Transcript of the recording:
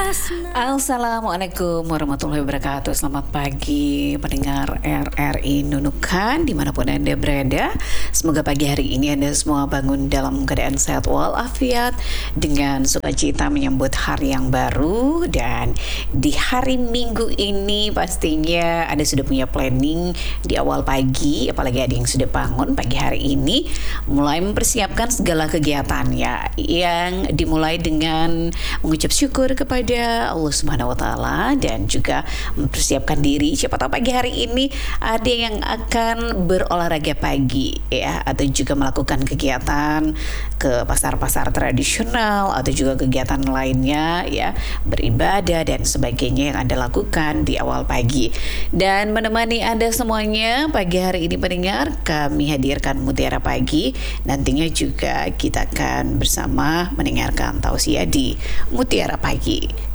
Assalamualaikum warahmatullahi wabarakatuh. Selamat pagi pendengar RRI Nunukan dimanapun Anda berada. Semoga pagi hari ini Anda semua bangun dalam keadaan sehat walafiat, dengan sukacita menyambut hari yang baru. Dan di hari Minggu ini pastinya Anda sudah punya planning di awal pagi, apalagi ada yang sudah bangun pagi hari ini mulai mempersiapkan segala kegiatannya, yang dimulai dengan mengucap syukur kepada Allah Subhanahu wa taala dan juga mempersiapkan diri. Siapa tahu pagi hari ini ada yang akan berolahraga pagi ya, atau juga melakukan kegiatan ke pasar-pasar tradisional atau juga kegiatan lainnya ya, beribadah dan sebagainya yang Anda lakukan di awal pagi. Dan menemani Anda semuanya pagi hari ini pendengar, kami hadirkan Mutiara Pagi. Nantinya juga kita akan bersama mendengarkan tausiah di Mutiara Pagi.